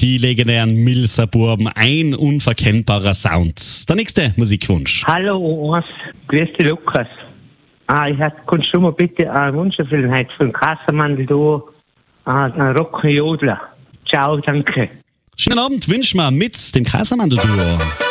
Die legendären Milser Buben, ein unverkennbarer Sound. Der nächste Musikwunsch. Hallo Omas, grüß dich Lukas. Kannst du mir bitte einen Wunsch erfüllen heute von Kassermandel da, einen Rock'n'Jodler. Ciao, danke. Schönen Abend wünschen wir mit dem Kasamandel-Duo.